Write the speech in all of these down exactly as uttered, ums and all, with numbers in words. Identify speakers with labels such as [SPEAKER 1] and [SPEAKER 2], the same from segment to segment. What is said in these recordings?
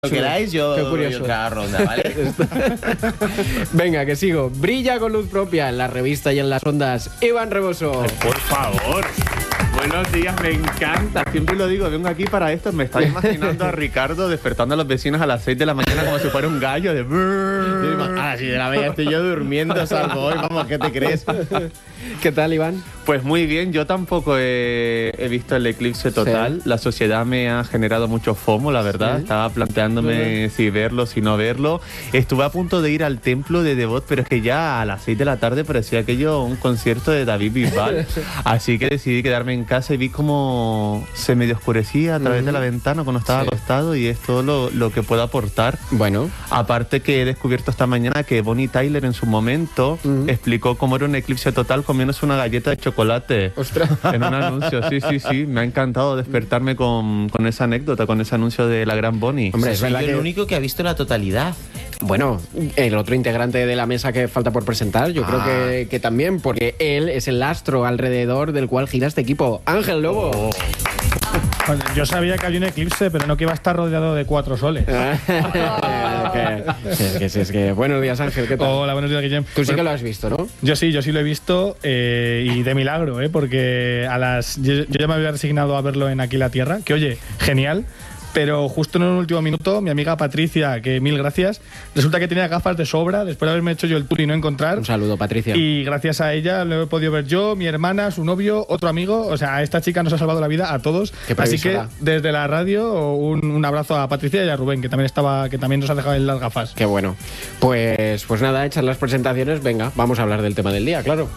[SPEAKER 1] Lo queráis, yo doy otra ronda, ¿vale?
[SPEAKER 2] Venga, que sigo. Brilla con luz propia en la revista y en las ondas. Iván Reboso.
[SPEAKER 3] Por favor. Buenos días, me encanta. Siempre lo digo, vengo aquí para esto. Me estaba imaginando a Ricardo despertando a los vecinos a las seis de la mañana como si fuera un gallo de...
[SPEAKER 1] Ah, si de la media estoy yo durmiendo, salgo hoy. Vamos, ¿qué te crees?
[SPEAKER 2] ¿Qué tal, Iván?
[SPEAKER 3] Pues muy bien, yo tampoco he, he visto el eclipse total. Sí. La sociedad me ha generado mucho FOMO, la verdad. Sí. Estaba planteándome sí. si verlo, si no verlo. Estuve a punto de ir al templo de Devot, pero es que ya a las seis de la tarde parecía aquello un concierto de David Bisbal. Así que decidí quedarme en casa y vi cómo se medio oscurecía a través uh-huh. de la ventana cuando estaba sí. acostado, y es todo lo, lo que puedo aportar.
[SPEAKER 2] Bueno.
[SPEAKER 3] Aparte que he descubierto esta mañana que Bonnie Tyler en su momento uh-huh. explicó cómo era un eclipse total comiéndose una galleta de chocolate.
[SPEAKER 2] ¡Ostras!
[SPEAKER 3] En un anuncio, sí, sí, sí. Me ha encantado despertarme con, con esa anécdota, con ese anuncio de la gran Bonnie.
[SPEAKER 1] Hombre, es verdad que... el único que ha visto la totalidad.
[SPEAKER 2] Bueno, el otro integrante de la mesa que falta por presentar, yo ah. creo que, que también, porque él es el astro alrededor del cual gira este equipo. Ángel Lobo. Oh.
[SPEAKER 4] Bueno, yo sabía que había un eclipse, pero no que iba a estar rodeado de cuatro soles.
[SPEAKER 2] que, que, que, que, que, buenos días, Ángel, ¿qué tal?
[SPEAKER 4] Hola, buenos días, Guillem.
[SPEAKER 2] Tú sí que lo has visto, ¿no?
[SPEAKER 4] Yo sí, yo sí lo he visto eh, y de milagro, ¿eh? Porque a las yo, yo ya me había resignado a verlo en Aquí la Tierra, que oye, genial. Pero justo en un último minuto, mi amiga Patricia, que mil gracias, resulta que tenía gafas de sobra después de haberme hecho yo el tour y no encontrar.
[SPEAKER 2] Un saludo, Patricia.
[SPEAKER 4] Y gracias a ella lo he podido ver yo, mi hermana, su novio, otro amigo. O sea, esta chica nos ha salvado la vida a todos. Así que desde la radio un, un abrazo a Patricia y a Rubén, que también estaba, que también nos ha dejado en las gafas.
[SPEAKER 2] Qué bueno. Pues, pues nada, hechas las presentaciones, venga, vamos a hablar del tema del día, claro.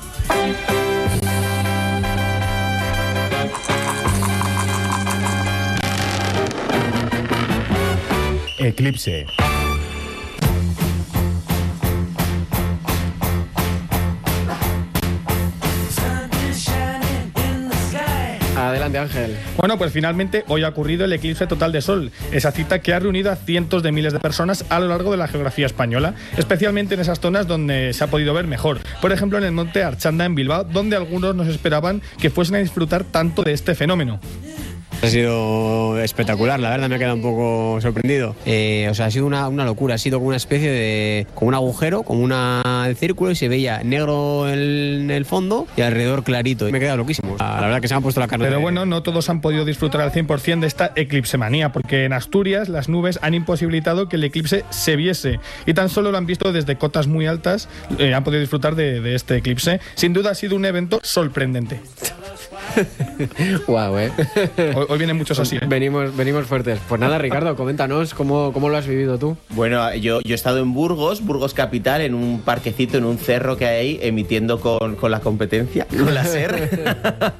[SPEAKER 5] Eclipse.
[SPEAKER 2] Adelante, Ángel.
[SPEAKER 4] Bueno, pues finalmente hoy ha ocurrido el eclipse total de Sol, esa cita que ha reunido a cientos de miles de personas a lo largo de la geografía española, especialmente en esas zonas donde se ha podido ver mejor. Por ejemplo, en el monte Archanda, en Bilbao, donde algunos nos esperaban que fuesen a disfrutar tanto de este fenómeno.
[SPEAKER 6] Ha sido espectacular, la verdad me ha quedado un poco sorprendido. Eh, o sea, ha sido una, una locura, ha sido como una especie de... como un agujero, como una, un círculo, y se veía negro en el fondo y alrededor clarito. Me he quedado loquísimo. La verdad que se me ha puesto la carne.
[SPEAKER 4] Pero bueno, no todos han podido disfrutar al cien por ciento de esta eclipsemanía, porque en Asturias las nubes han imposibilitado que el eclipse se viese y tan solo lo han visto desde cotas muy altas, eh, han podido disfrutar de, de este eclipse. Sin duda ha sido un evento sorprendente.
[SPEAKER 2] Guau, wow, eh.
[SPEAKER 4] Hoy, hoy vienen muchos así, ¿eh?
[SPEAKER 2] Venimos, venimos fuertes. Pues nada, Ricardo, coméntanos cómo, cómo lo has vivido tú.
[SPEAKER 1] Bueno, yo, yo he estado en Burgos, Burgos capital, en un parquecito, en un cerro que hay ahí, emitiendo con, con la competencia, con la SER.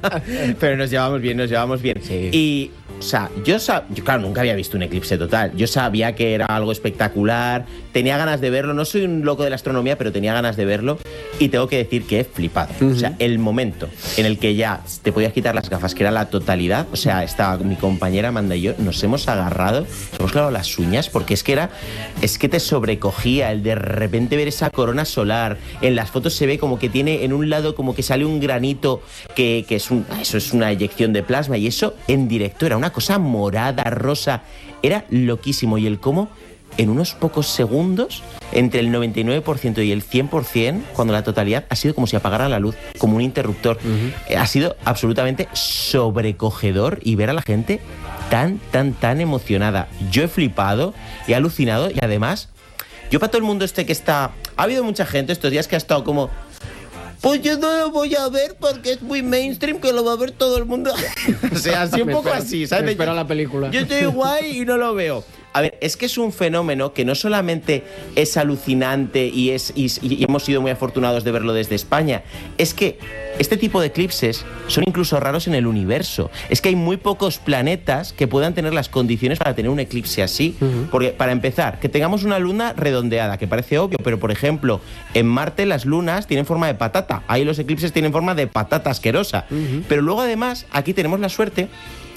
[SPEAKER 1] Pero nos llevamos bien, nos llevamos bien. Sí. Y, o sea, yo, sab... yo, claro, nunca había visto un eclipse total. Yo sabía que era algo espectacular, tenía ganas de verlo. No soy un loco de la astronomía, pero tenía ganas de verlo. Y tengo que decir que he flipado. Uh-huh. O sea, el momento en el que ya te podías quitar las gafas, que era la totalidad. O sea, estaba mi compañera Amanda y yo, nos hemos agarrado, nos hemos clavado las uñas, porque es que era, es que te sobrecogía el de repente ver esa corona solar. En las fotos se ve como que tiene en un lado como que sale un granito, que, que es un, eso es una eyección de plasma, y eso en directo era una cosa morada, rosa, era loquísimo. Y el cómo en unos pocos segundos, entre el noventa y nueve por ciento y el cien por ciento, cuando la totalidad ha sido como si apagara la luz, como un interruptor. Uh-huh. Ha sido absolutamente sobrecogedor, y ver a la gente tan, tan, tan emocionada. Yo he flipado, he alucinado, y además, yo para todo el mundo este que está... Ha habido mucha gente estos días que ha estado como... Pues yo no lo voy a ver porque es muy mainstream, que lo va a ver todo el mundo. O sea, así un poco
[SPEAKER 2] espero,
[SPEAKER 1] así, ¿sabes?
[SPEAKER 2] Me espero la película.
[SPEAKER 1] Yo estoy guay y no lo veo. A ver, es que es un fenómeno que no solamente es alucinante y, es, y, y hemos sido muy afortunados de verlo desde España, es que este tipo de eclipses son incluso raros en el universo. Es que hay muy pocos planetas que puedan tener las condiciones para tener un eclipse así. Uh-huh. Porque, para empezar, que tengamos una luna redondeada, que parece obvio, pero, por ejemplo, en Marte las lunas tienen forma de patata. Ahí los eclipses tienen forma de patata asquerosa. Uh-huh. Pero luego, además, aquí tenemos la suerte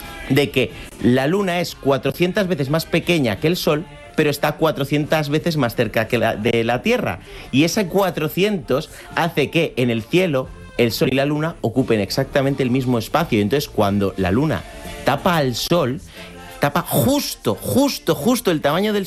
[SPEAKER 1] de que la luna es cuatrocientas veces más pequeña que el Sol, pero está cuatrocientas veces más cerca que la, de la Tierra. Y ese cuatrocientos hace que en el cielo el Sol y la Luna ocupen exactamente el mismo espacio. Y entonces, cuando la Luna tapa al Sol, tapa justo, justo, justo el tamaño del